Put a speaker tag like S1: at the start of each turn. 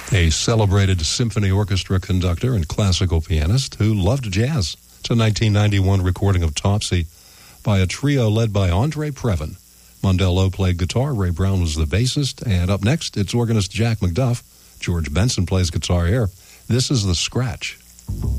S1: a celebrated symphony orchestra conductor and classical pianist who loved jazz. It's a 1991 recording of Topsy by a trio led by Andre Previn. Mondell Lowe played guitar, Ray Brown was the bassist, and up next, it's organist Jack McDuff. George Benson plays guitar here. This is The Scratch.